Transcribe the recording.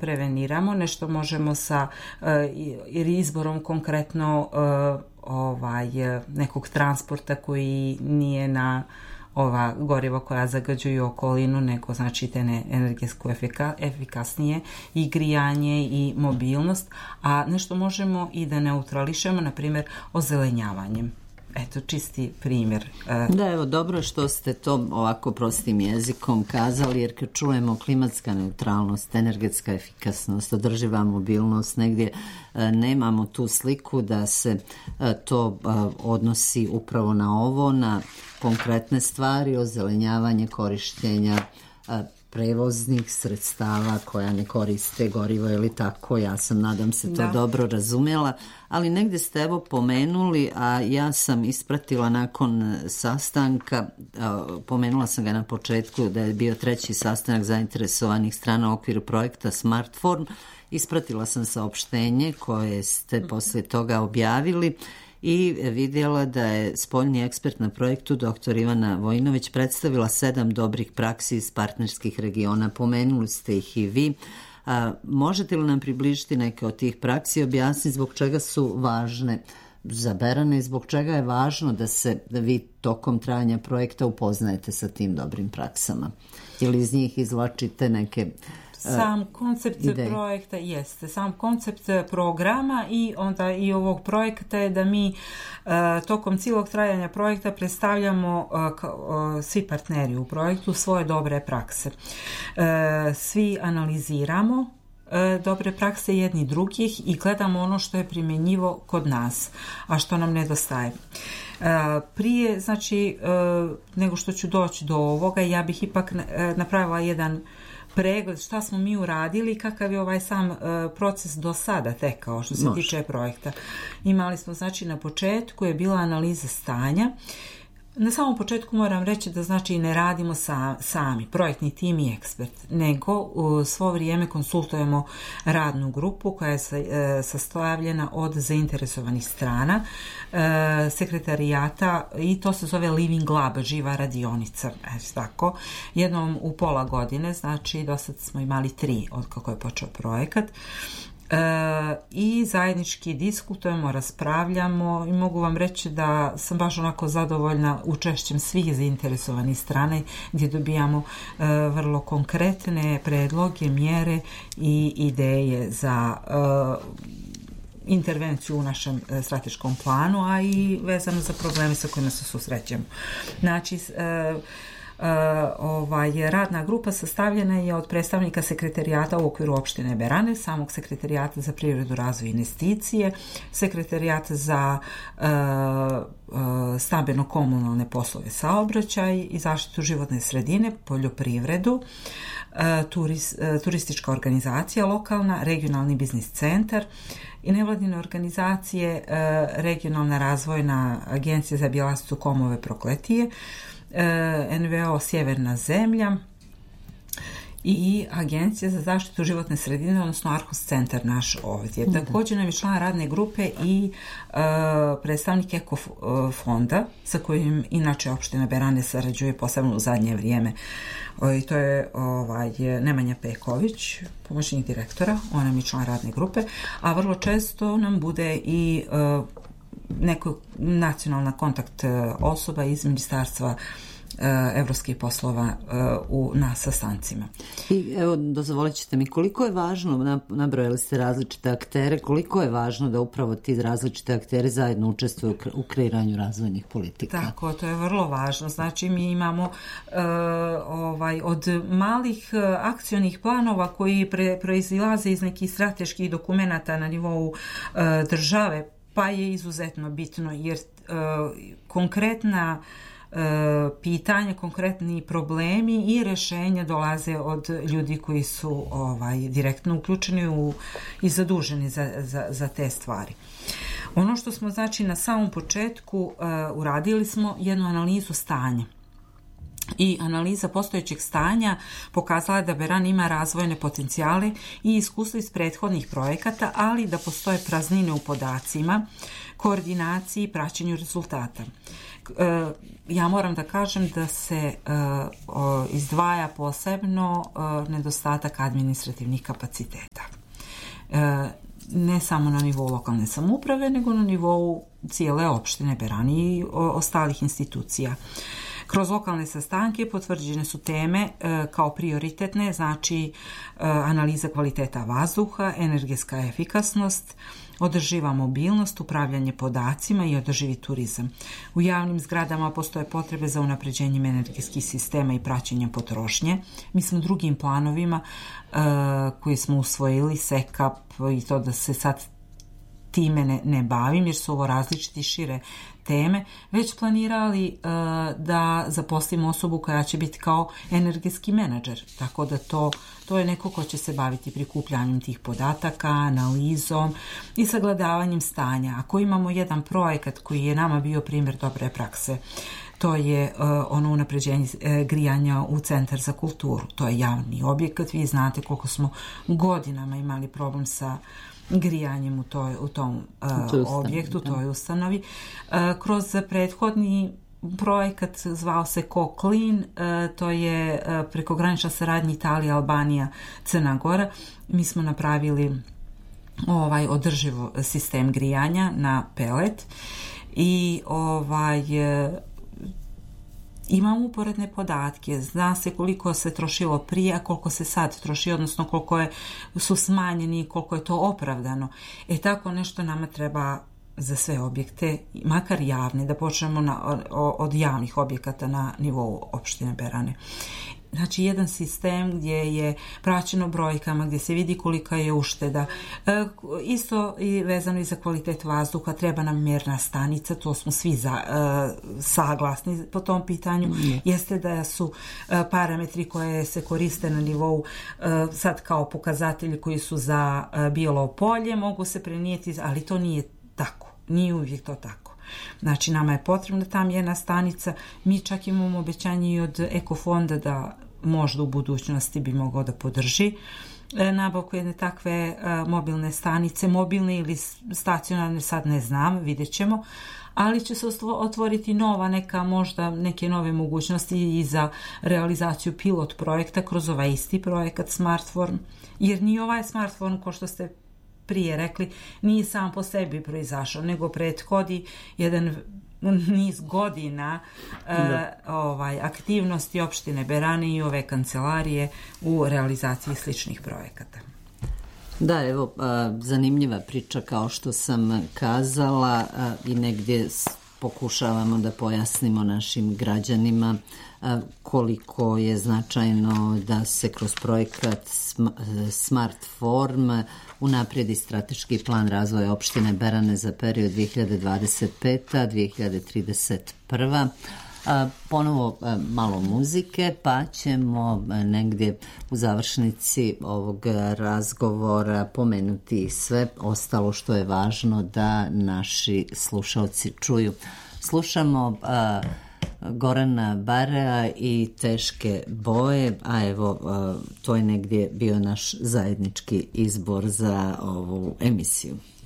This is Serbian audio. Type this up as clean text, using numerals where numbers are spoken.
preveniramo, nešto možemo sa izborom konkretno nekog transporta koji nije na ova goriva koja zagađuju okolinu, nego znači te energetsko efikasnije i grijanje i mobilnost, a nešto možemo i da neutrališemo, na primjer ozelenjavanjem. Eto, čisti primjer. Da, evo, dobro što ste to ovako prostim jezikom kazali, jer kad čujemo klimatska neutralnost, energetska efikasnost, održiva mobilnost, negdje nemamo tu sliku da se to odnosi upravo na ovo, na konkretne stvari, ozelenjavanje korištenja prevoznih sredstava koja ne koriste gorivo ili tako, ja sam, nadam se, to dobro razumjela, ali negdje ste evo pomenuli, a ja sam ispratila nakon sastanka, pomenula sam ga na početku da je bio 3. sastanak zainteresovanih strana u okviru projekta Smartform, ispratila sam saopštenje koje ste poslije toga objavili i vidjela da je spoljni ekspert na projektu dr. Ivana Vojinović predstavila 7 dobrih praksi iz partnerskih regiona. Pomenuli ste ih i vi. Možete li nam približiti neke od tih praksi i objasniti zbog čega su važne za Berane i zbog čega je važno da vi tokom trajanja projekta upoznajete sa tim dobrim praksama? Ili iz njih izvlačite neke sam koncept projekta jeste, sam koncept programa i onda i ovog projekta je da mi tokom cijelog trajanja projekta predstavljamo svi partneri u projektu svoje dobre prakse. Svi analiziramo dobre prakse jedni drugih i gledamo ono što je primjenjivo kod nas, a što nam nedostaje. Prije, znači, nego što ću doći do ovoga, ja bih ipak napravila jedan pregled šta smo mi uradili i kakav je ovaj sam proces do sada tekao što se tiče projekta. Imali smo, znači, na početku je bila analiza stanja. Na samom početku moram reći da znači ne radimo sami, projektni tim i ekspert, nego svo vrijeme konsultujemo radnu grupu koja je sastavljena od zainteresovanih strana, sekretarijata, i to se zove Living Lab, živa radionica. Tako, jednom u pola godine, znači do sad smo imali 3 od kako je počeo projekat. I zajednički diskutujemo, raspravljamo i mogu vam reći da sam baš onako zadovoljna učešćem svih zainteresovanih strane gdje dobijamo vrlo konkretne predloge, mjere i ideje za intervenciju u našem strateškom planu, a i vezano za probleme sa kojima se susrećemo. Znači, radna grupa sastavljena je od predstavnika sekretarijata u okviru opštine Berane, samog sekretarijata za privredu, razvoj i investicije, sekretarijata za stambeno-komunalne poslove, saobraćaj i zaštitu životne sredine, poljoprivredu, turistička organizacija lokalna, regionalni biznis centar i nevladine organizacije, regionalna razvojna agencija za Bjelasticu, Komove, Prokletije, NVO Sjeverna zemlja i Agencija za zaštitu životne sredine, odnosno Arhus centar naš ovdje. Također nam je član radne grupe i predstavnik Eko fonda sa kojim inače opština Berane sarađuje posebno u zadnje vrijeme. I to je Nemanja Peković, pomoćnik direktora, on nam je član radne grupe, a vrlo često nam bude i neka nacionalna kontakt osoba iz Ministarstva evropskih poslova na sastancima. I evo, dozvolit ćete mi, koliko je važno, nabrojali ste različite aktere, koliko je važno da upravo ti različite akteri zajedno učestvuju u kreiranju razvojnih politika? Tako, to je vrlo važno. Znači, mi imamo od malih akcionih planova koji proizilaze iz nekih strateških dokumenata na nivou države, pa je izuzetno bitno jer konkretna pitanja, konkretni problemi i rješenja dolaze od ljudi koji su direktno uključeni i zaduženi za te stvari. Ono što smo, znači, na samom početku uradili smo jednu analizu stanja. i analiza postojećeg stanja pokazala je da Beran ima razvojne potencijale i iskustvo iz prethodnih projekata, ali da postoje praznine u podacima, koordinaciji i praćenju rezultata. Ja moram da kažem da se izdvaja posebno nedostatak administrativnih kapaciteta. Ne samo na nivou lokalne samouprave, nego na nivou cijele opštine Beran i ostalih institucija. Kroz lokalne sastanke potvrđene su teme kao prioritetne, znači analiza kvaliteta vazduha, energetska efikasnost, održiva mobilnost, upravljanje podacima i održivi turizam. U javnim zgradama postoje potrebe za unapređenjem energetskih sistema i praćenjem potrošnje. Mi smo drugim planovima koji smo usvojili, SEKAP i to da se sad time ne bavim jer su ovo različite šire teme, već planirali da zaposlimo osobu koja će biti kao energetski menadžer. Tako da to je neko ko će se baviti prikupljanjem tih podataka, analizom i sagledavanjem stanja. Ako imamo jedan projekat koji je nama bio primjer dobre prakse, to je ono unapređenje grijanja u Centar za kulturu. To je javni objekat. Vi znate koliko smo godinama imali problem sa grijanjem u tom objektu, toj ustanovi. Kroz prethodni projekat zvao se Co-Clean, to je prekogranična saradnja Italija, Albanija, Crna Gora. Mi smo napravili održiv sistem grijanja na pelet i imamo uporedne podatke, zna se koliko se trošilo prije, a koliko se sad troši, odnosno koliko su smanjeni i koliko je to opravdano. Tako nešto nama treba za sve objekte, makar javni, da počnemo od javnih objekata na nivou opštine Berane. Znači, jedan sistem gdje je praćeno brojkama, gdje se vidi kolika je ušteda. Isto i vezano i za kvalitet vazduha, treba nam mjerna stanica, to smo svi saglasni po tom pitanju. Jeste da su parametri koje se koriste na nivou sad kao pokazatelji koji su za bijelo polje, mogu se prenijeti, ali to nije tako. Nije uvijek to tako. Znači, nama je potrebna ta mjerna stanica. Mi čak imamo obećanje i od Ekofonda da možda u budućnosti bi mogao da podrži nabavku jedne takve mobilne stanice, mobilne ili stacionarne, sad ne znam, vidjet ćemo, ali će se otvoriti neke nove mogućnosti i za realizaciju pilot projekta kroz ovaj isti projekat Smartform, jer ni ovaj Smartform, ko što ste prije rekli, nije sam po sebi proizašao, nego prethodi jedan niz godina aktivnosti opštine Berane i ove kancelarije u realizaciji sličnih projekata. Da, evo, zanimljiva priča kao što sam kazala i negdje pokušavamo da pojasnimo našim građanima koliko je značajno da se kroz projekat Smartform unaprijedi strateški plan razvoja opštine Berane za period 2025-2031. Ponovo malo muzike, pa ćemo negdje u završnici ovog razgovora pomenuti sve ostalo što je važno da naši slušalci čuju. Slušamo Gorana Barea i Teške boje, a evo to je negdje bio naš zajednički izbor za ovu emisiju.